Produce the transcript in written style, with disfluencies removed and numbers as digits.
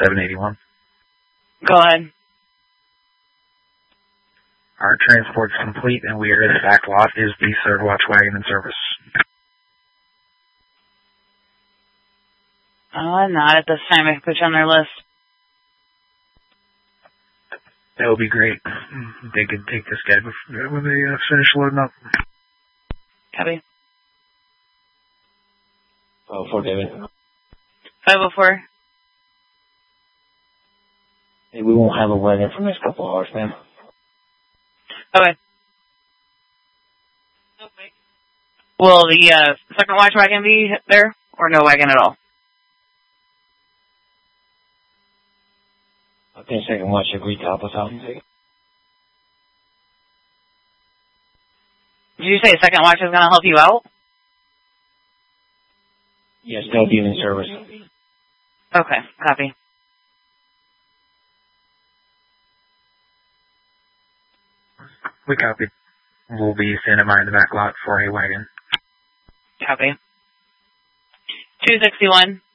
781. Go ahead. Our transport's complete, and we are in the back lot. Is the third watch wagon in service? Not at this time. I can put you on their list. That would be great. They could take this guy when they finish loading up. Copy. 504, David. 504. Hey, we won't have a wagon for the next couple of hours, ma'am. Okay. Will the second watch wagon be there, or no wagon at all? I think second watch agreed to help us out. Did you say second watch is going to help you out? Yes, they'll be in service. Okay, copy. We copy. We'll be standing by in the back lot for a wagon. Copy. 261.